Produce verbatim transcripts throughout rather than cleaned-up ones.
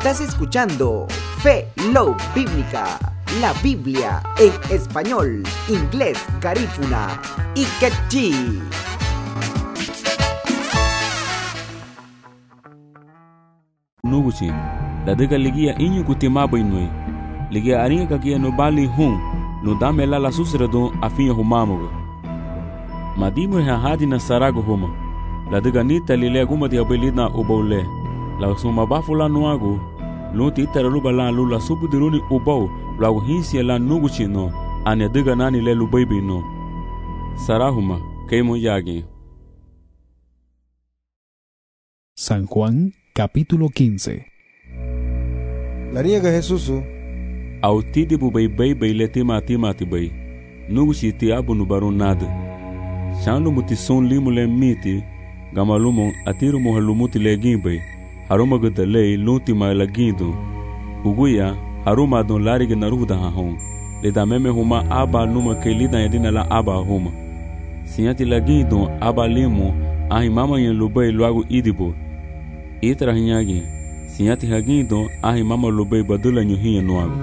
Estás escuchando Fe Love Bíblica, la Biblia en español, inglés, garífuna y quechí. Nuguchi, la dega ligia inyu kutimaba inui. Ligia aringa kakia no bali hun, no dame la la susrado afinha humamogo. Madimu ha hadi na sarago huma. La dega nita lile aguma di abelina ubole. La suma bafula nuago, lunti itara luba la lula supu diruni ubau, la uhinsi la nuguchi no, ane dega nani le lubaby no. Sarahuma, keimo yagi. San Juan, capítulo quince. La niega Jesús. Autidi bu bay bay bay le tima tima ti bay. Nuguchi ti abu no baron nada. Shanu muti son limu le miti, gamalumo atiru mo halumuti le gimbay. Haruma gudalei lunti ma la gindo. Uguya haruma don larige naruda hahon. Le da meme huma aba numa ke lida yadina la aba huma. Sinyati la gindo aba limu ahi mama yen lubay luago idibo. Itra hinyagi. Sinyati hagindo ahi mama lubay badula nyuhiya nuago.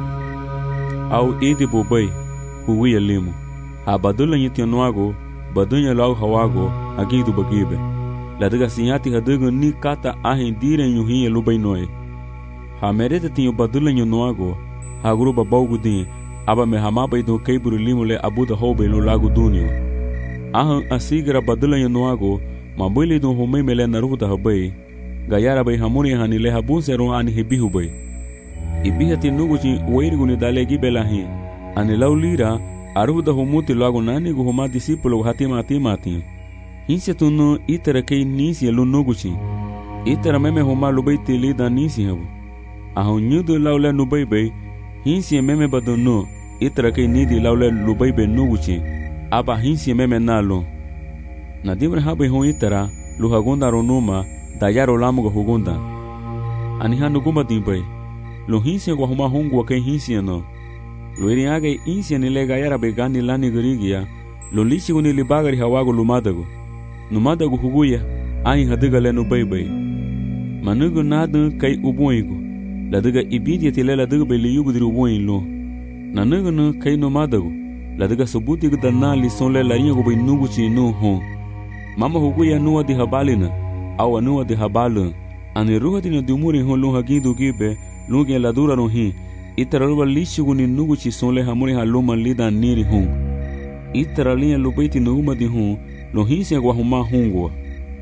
Au idibo bay uguya limu. Ha badula nyiti nuago badunya lau hawago hagindo bagibe. La dega sinyati hadugo ni kata ahi dire nyuhiya lubay noe. Ha merete tinyo badula nyu nuago ha gruba baugu din aba me hamaba ido keiburu limu le abuda hobe lo lago dunio. Ahan asigra badula nyu nuago mabuli do humay mele naruda habay. Gayara bay hamuni hani le habunseron ani hibihu bay. Ibihati nuguchi weirguni dale gibelahi. Ani laulira aruda humuti lago nani gu huma disipulo hatima hatima hatima. Hinse tunu itara kei nisi lu nuguchi. Itara meme huma lubay tili da nisi habu. Ahun nyudu laule nubay bay. Hinse meme badunu. Itara kei nidi laule lubay bay nuguchi. Aba hinse meme nalo. Nadimre habay hon itara luhagunda ronuma dayaro lamuga hugunda. Anihanu gumba dimbay. Lo hinse kwa huma hongwa kei hinse no. Lo iriage hinse nile gayara begani lani garigia. Lo lichi guni libagari hawago lumadago. Numadago huguya ahi hadiga le nubay bay. Manugu nadu kai ubuigo. La diga ibidia tile la diga beli yugu diri ubuin lo. Nanugu nu kai numadago. La diga subuti gda na li son le la ingo bay nugu chi nu hon. Mama huguya nuwa di habalina. Awa nuwa di habalun. Ani ruha dina di umuri hon lunga gidu gibe. Lunga la dura no hi. Itara ruba lichi guni nugu chi son le hamuri haluma lida niri hon. Itara linha lubaiti numa di hon. Lo hinse kwa huma hungwa.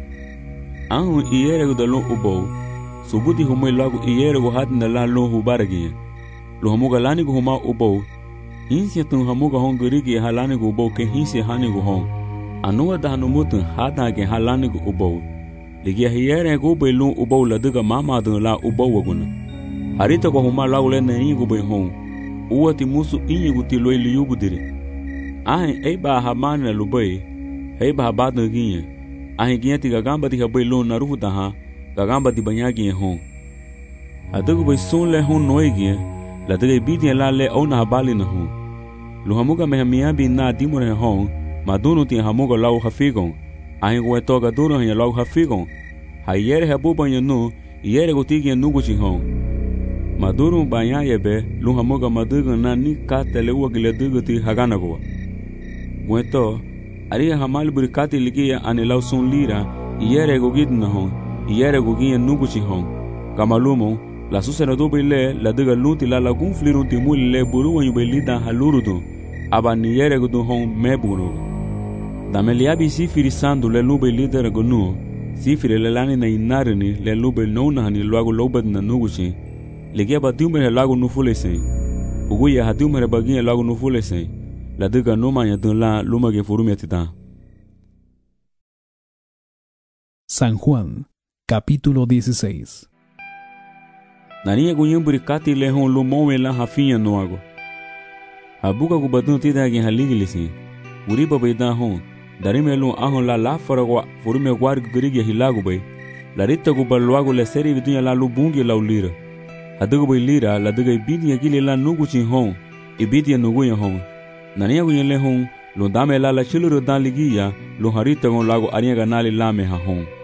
Anhu iyere da lo ubou. Subuti humay lagu iyere go hadna la lo hubaragi. Lo hamuga lani go huma ubou. Hinse tun hamuga hon gurigi halani go ubou ke hinse hani go hon. Anuwa da hanumutun hada ke halani go ubou. Ligia iyere go be lo ubou la diga mama dun la ubou waguna. Harita go huma lagu le na ingo be hon. Uwa ti musu ingo ti lo ili yugu diri. Ahin eba hamana lubai. Heba habado ginha. Ahi ginha ti gagamba ti habay lo narufu taha. Gagamba ti banya ginha hon. Adago bay son le hon noy ginha. La diga ibiti la le au na habali na hon. Lo hamuga me hamiabi na dimore hon. Maduno ti hamuga lau hafigon. Ahi go etoga duno hanya lau hafigon. Hayere habu banya no. Iyere go ti ginha nuguchi hon. Maduro banya yebe. Lo hamuga maduga na ni katele uwa gile duga ti hagana goa. Gweto. Aria hamal burikati ligia anilau son lira, iyere gogid na hon, iyere gogia nuguchi hon. Kamalumo, la susena dobe le, la diga lunti la lagun flirunti muli le buru wanyu belida halurudu, aba niyere godu hon meburu. Dameliabi sifiri sandu le lube lidera gonu, sifiri le lani na inarini le lube nona hani luago lobed na nuguchi, ligia ba diumere lago nufulese, uguya hadiumere bagia lago nufulese. La diga noma ya dun la luma que furumia tita. San Juan, capítulo dieciséis. Nania gunyum burikati le hon lumome la hafinya noago. Abuka gubadun tita gen haligilisi. Uriba bayda hon. Darime lu ahon la la faragwa furumia guar gurigi hilago bay. La rita gubaluago le seri vidunya la lubungi la ulira. Adugo bay lira la diga ibidi ya gili la nuguchi hon. Ibidi ya nuguya hon. Nania gunyele hon. Lo dame la la chiluro dan ligia. Lo harita gon lago aria ganali lame ha hon.